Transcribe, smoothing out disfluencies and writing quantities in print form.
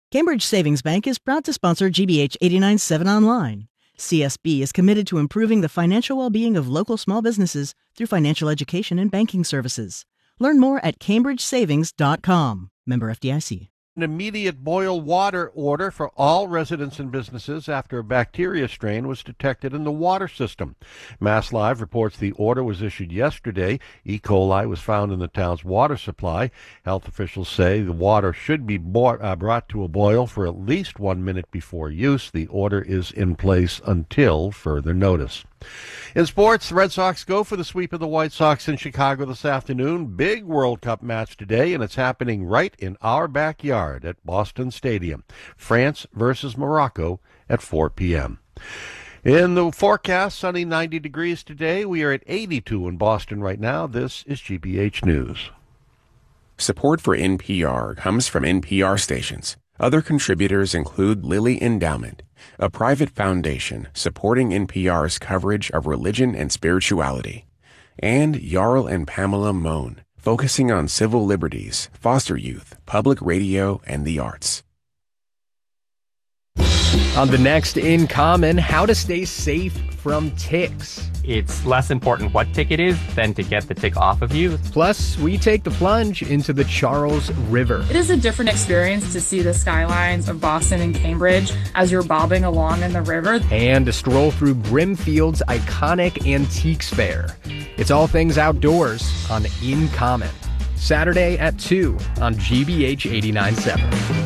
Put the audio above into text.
Cambridge Savings Bank is proud to sponsor GBH 89.7 Online. CSB is committed to improving the financial well-being of local small businesses through financial education and banking services. Learn more at cambridgesavings.com. Member FDIC. An immediate boil water order for all residents and businesses after a bacteria strain was detected in the water system. Mass Live reports the order was issued yesterday. E. coli was found in the town's water supply. Health officials say the water should be brought to a boil for at least 1 minute before use. The order is in place until further notice. In sports, the Red Sox go for the sweep of the White Sox in Chicago this afternoon. Big World Cup match today, and it's happening right in our backyard at Boston Stadium. France versus Morocco at 4 p.m. In the forecast, sunny 90 degrees today. We are at 82 in Boston right now. This is GBH News. Support for NPR comes from NPR stations. Other contributors include Lilly Endowment, a private foundation supporting NPR's coverage of religion and spirituality, and Jarl and Pamela Mohn, focusing on civil liberties, foster youth, public radio, and the arts. On the next In Common, how to stay safe from ticks. It's less important what tick it is than to get the tick off of you. Plus, we take the plunge into the Charles River. It is a different experience to see the skylines of Boston and Cambridge as you're bobbing along in the river. And a stroll through Brimfield's iconic Antiques Fair. It's all things outdoors on In Common. Saturday at 2 on GBH 89.7.